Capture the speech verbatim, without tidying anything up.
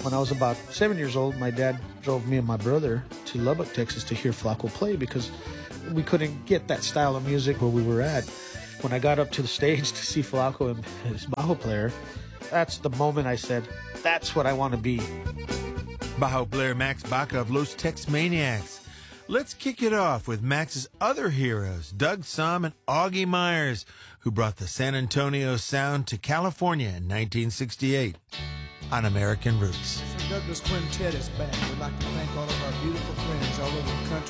When I was about seven years old, my dad drove me and my brother to Lubbock, Texas to hear Flaco play because we couldn't get that style of music where we were at. When I got up to the stage to see Flaco and his bajo player, that's the moment I said, that's what I want to be. Bajo player Max Baca of Los Tex Maniacs. Let's kick it off with Max's other heroes, Doug Sahm and Augie Myers, who brought the San Antonio sound to California in nineteen sixty-eight on American Roots. Douglas Quintet is back. We'd like to thank all of our beautiful friends all over the country.